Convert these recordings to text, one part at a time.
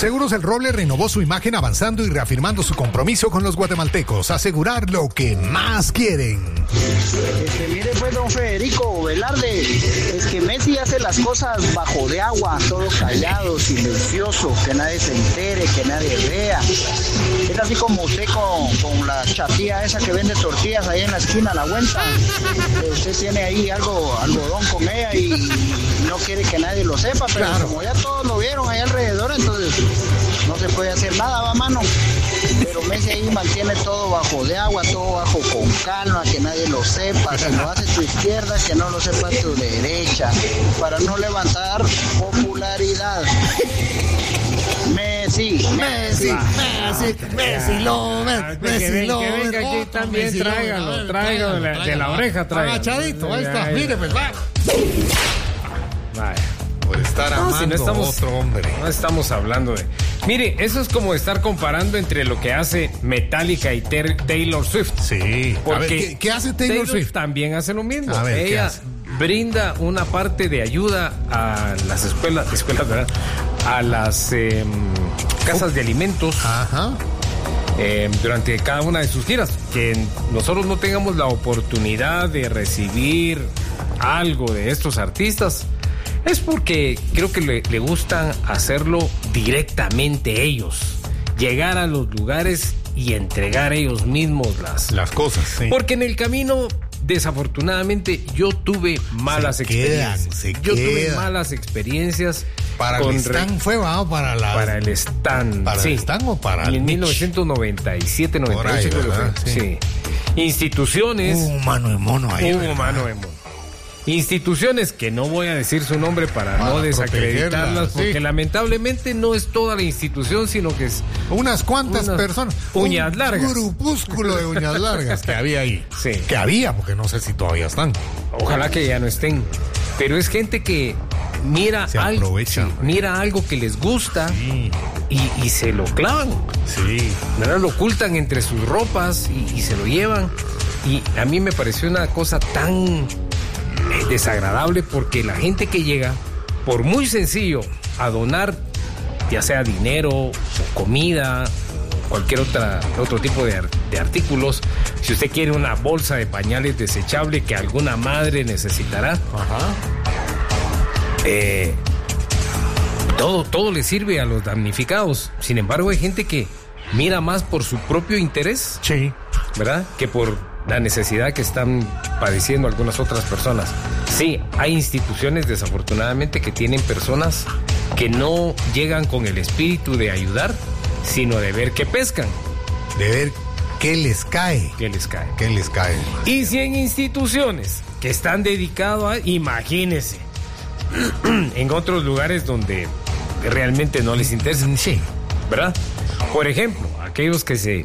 Seguros El Roble renovó su imagen avanzando y reafirmando su compromiso con los guatemaltecos. Asegurar lo que más quieren. Mire pues, don Federico Velarde, es que Messi hace las cosas bajo de agua, todo callado, silencioso, que nadie se entere, que nadie vea. Es así como usted con la chatía esa que vende tortillas ahí en la esquina, a la vuelta. Usted tiene ahí algodón con ella y no quiere que nadie lo sepa, pero claro, como ya todos lo vieron ahí alrededor, entonces no se puede hacer nada, va, mano. Pero Messi ahí mantiene todo bajo de agua, todo bajo con calma, que nadie lo sepa. Si lo hace tu izquierda, que no lo sepa tu derecha, para no levantar popularidad. Messi venga aquí también, tráigalo de la oreja, tráigalo. Agachadito, ahí está, mire, pues va. Vaya. Por estar amando a otro hombre. No estamos hablando de... Mire, eso es como estar comparando entre lo que hace Metallica y Taylor Swift. Sí. Porque a ver, ¿qué hace Taylor Swift? También hace lo mismo. A ver, ella brinda una parte de ayuda a las escuelas, ¿verdad? A las casas de alimentos. Ajá. Durante cada una de sus giras, que nosotros no tengamos la oportunidad de recibir algo de estos artistas, es porque creo que le gustan hacerlo directamente ellos, llegar a los lugares y entregar ellos mismos las cosas, sí. Porque en el camino, desafortunadamente, yo tuve malas experiencias. Tuve malas experiencias. Para el stand fue, ¿va? Para el stand. ¿Para el stand o para el en 1997, 98, creo que fue. Sí. Instituciones. Mano de mono ahí. Mano de mono. Instituciones que no voy a decir su nombre para no desacreditarlas, porque lamentablemente no es toda la institución, sino que es unas cuantas personas, uñas largas, un grupúsculo de uñas largas que había ahí, sí, que había, porque no sé si todavía están. Ojalá que ya no estén, pero es gente que mira algo que les gusta, sí, y se lo clavan, sí, ¿verdad? Lo ocultan entre sus ropas y se lo llevan, y a mí me pareció una cosa tan desagradable, porque la gente que llega, por muy sencillo, a donar, ya sea dinero o comida, cualquier otro tipo de artículos, si usted quiere una bolsa de pañales desechable que alguna madre necesitará, todo le sirve a los damnificados. Sin embargo, hay gente que mira más por su propio interés, sí, ¿verdad?, que por la necesidad que están padeciendo algunas otras personas. Sí, hay instituciones, desafortunadamente, que tienen personas que no llegan con el espíritu de ayudar, sino de ver qué pescan. De ver qué les cae. ¿Qué les cae? ¿Qué les cae? Y si en instituciones que están dedicadas a... Imagínense, en otros lugares donde realmente no les interesa. Sí. ¿Verdad? Por ejemplo, aquellos que se...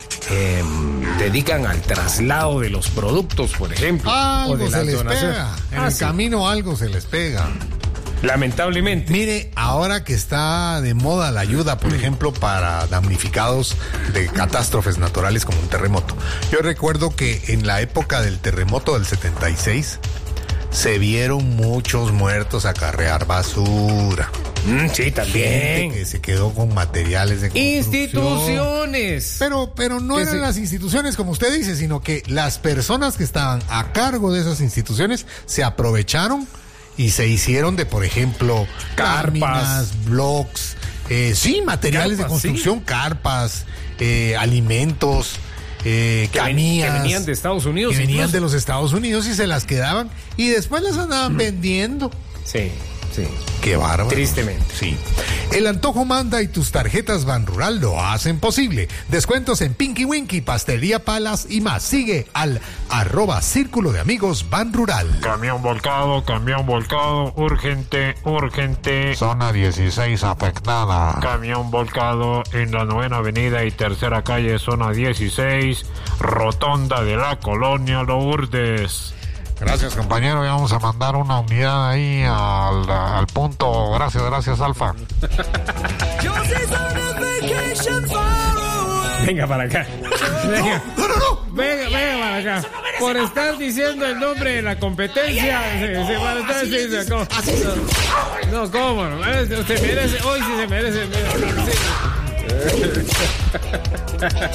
dedican al traslado de los productos, por ejemplo, algo o de se les donaciones. Pega. En el camino algo se les pega. Lamentablemente. Mire, ahora que está de moda la ayuda, por ejemplo, para damnificados de catástrofes naturales como un terremoto. Yo recuerdo que en la época del terremoto del 76 se vieron muchos muertos acarrear basura. Sí, también. Gente que se quedó con materiales de construcción. Instituciones. Pero no eran las instituciones, como usted dice, sino que las personas que estaban a cargo de esas instituciones se aprovecharon y se hicieron de, por ejemplo, láminas, blocks, materiales de construcción, sí, carpas, alimentos, camillas. Que venían de Estados Unidos. Que venían de los Estados Unidos y se las quedaban y después las andaban vendiendo. Sí. Sí. Qué bárbaro. Tristemente. Sí. El antojo manda y tus tarjetas Banrural lo hacen posible. Descuentos en Pinky Winky, Pastelería Palas y más. Sigue al @Círculo de Amigos Banrural. Camión volcado, urgente. Zona 16 afectada. Camión volcado en la 9ª Avenida y 3ª Calle, zona 16, rotonda de la Colonia Lourdes. Gracias, compañero. Ya vamos a mandar una unidad ahí al punto. Gracias, Alfa. Venga para acá. Venga. No. Venga para acá. Por estar diciendo el nombre de la competencia, se va a estar diciendo. No, ¿cómo? Usted merece, hoy sí se merece.